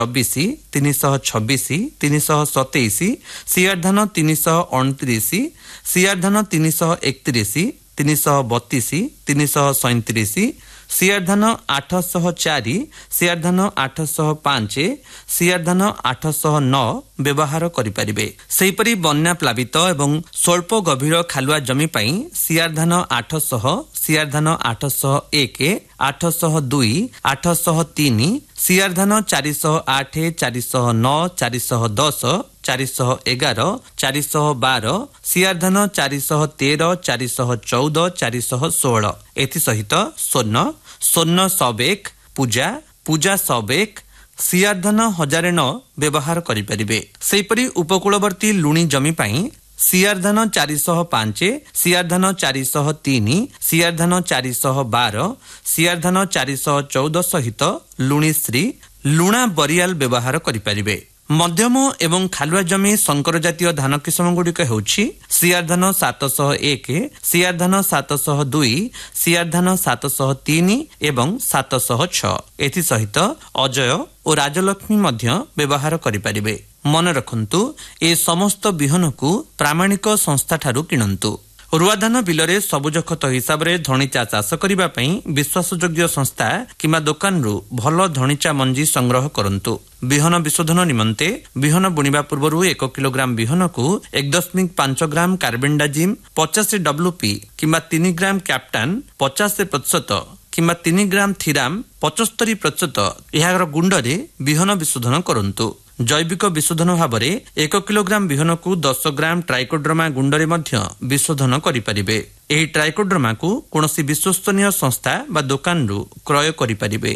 24, 326, 327, ସିଆର ଧାନ 329, ସିଆର ଧାନ 331, 332, 337, ସିଆର ଧାନ 804, ସିଆର ଧାନ 805, ସିଆର ଧାନ 809 ବ୍ୟବହାର କରିପାରିବେ। ସେହିପରି ବନ୍ୟା ପ୍ଲାବିତ ଏବଂ ସ୍ୱଳ୍ପ ଗଭୀର ଖାଲୁଆ ଜମି ପାଇଁ ସିଆର ଧାନ 800, ସିଆର ଧାନ 801, 802, 803, ସିଆର ଧାନ 408, 409, 410, 411, 412, ସିଆର ଧାନ 413, 414, 416। ଏଥିସହିତ ସ୍ୱର୍ଣ୍ଣ 101, ପୂଜା 101, ସିଆର ଧାନ 1009 ବ୍ୟବହାର କରିପାରିବେ। ସେହିପରି ଉପକୂଳବର୍ତ୍ତୀ ଲୁଣି ଜମି ପାଇଁ ସିଆର ଧାନ 405, ସିଆର ଧାନ 403, ସିଆର ଧାନ 412, ସିଆର ଧାନ 414 ସହିତ ଲୁଣିଶ୍ରୀ ଲୁଣା ବରିଆଲ ବ୍ୟବହାର କରିପାରିବେ। ମଧ୍ୟମ ଏବଂ ଖାଲୁଆ ଜମି ଶଙ୍କର ଜାତୀୟ ଧାନ କିସମଗୁଡ଼ିକ ହେଉଛି ସିଆର ଧାନ 701, ସିଆର ଧାନ 702, ସିଆର ଧାନ 703 ଏବଂ 706। ଏଥିସହିତ ଅଜୟ ଓ ରାଜଲକ୍ଷ୍ମୀ ମଧ୍ୟ ବ୍ୟବହାର କରିପାରିବେ। ମନେ ରଖନ୍ତୁ, ଏ ସମସ୍ତ ବିହନକୁ ପ୍ରାମାଣିକ ସଂସ୍ଥାଠାରୁ କିଣନ୍ତୁ। ରୁଆ ଧାନ ବିଲରେ ସବୁଜ ଖତ ହିସାବରେ ଧଣିଚା ଚାଷ କରିବା ପାଇଁ ବିଶ୍ୱାସଯୋଗ୍ୟ ସଂସ୍ଥା କିମ୍ବା ଦୋକାନରୁ ଭଲ ଧଣିଚା ମଞ୍ଜି ସଂଗ୍ରହ କରନ୍ତୁ। ବିହନ ବିଶୋଧନ ନିମନ୍ତେ ବିହନ ବୁଣିବା ପୂର୍ବରୁ 1 କିଲୋଗ୍ରାମ ବିହନକୁ 1.5 ଗ୍ରାମ କାର୍ବେଣ୍ଡାଜିମ୍, 50 WP କିମ୍ବା 3 ଗ୍ରାମ କ୍ୟାପ୍ଟାନ 50% କିମ୍ବା 3 ଗ୍ରାମ ଥିରାମ 75% ଏହାର ଗୁଣ୍ଡରେ ବିହନ ବିଶୋଧନ କରନ୍ତୁ। ଜୈବିକ ବିଶୋଧନ ଭାବରେ 1 କିଲୋଗ୍ରାମ ବିହନକୁ 10 ଗ୍ରାମ ଟ୍ରାଇକୋଡର୍ମା ଗୁଣ୍ଡରେ ମଧ୍ୟ ବିଶୋଧନ କରିପାରିବେ। ଏହି ଟ୍ରାଇକୋଡର୍ମାକୁ କୌଣସି ବିଶ୍ୱସ୍ତନୀୟ ସଂସ୍ଥା ବା ଦୋକାନରୁ କ୍ରୟ କରିପାରିବେ।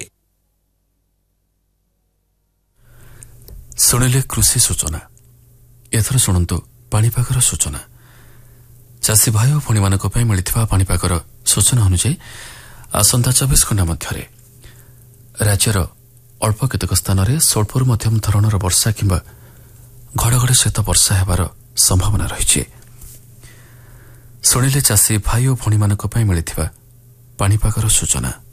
ଶୁଣିଲେ କୃଷି ସୂଚନା। ଏଥର ଶୁଣନ୍ତୁ ପାଣିପାଗର ସୂଚନା। ଚାଷୀ ଭାଇ ଓ ଭଉଣୀମାନଙ୍କ ପାଇଁ ମିଳିଥିବା ପାଣିପାଗର ସୂଚନା ଅନୁଯାୟୀ ଆସନ୍ତା 24 ଘଣ୍ଟା ମଧ୍ୟରେ ରାଜ୍ୟର ଅଳ୍ପ କେତେକ ସ୍ଥାନରେ ସ୍ୱଳ୍ପରୁ ମଧ୍ୟମ ଧରଣର ବର୍ଷା କିମ୍ବା ଘଡ଼ଘଡ଼ି ସହିତ ବର୍ଷା ହେବାର ସମ୍ଭାବନା ରହିଛି। ଶୁଣିଲେ ଚାଷୀ ଭାଇ ଓ ଭଉଣୀମାନଙ୍କ ପାଇଁ ମିଳିଥିବା ପାଣିପାଗର ସୂଚନା।